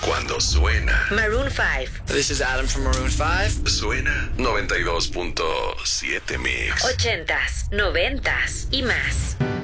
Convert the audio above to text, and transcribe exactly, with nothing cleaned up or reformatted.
cuando suena Maroon five. This is Adam from Maroon five. Suena noventa y dos punto siete Mix. Ochentas, noventas y más.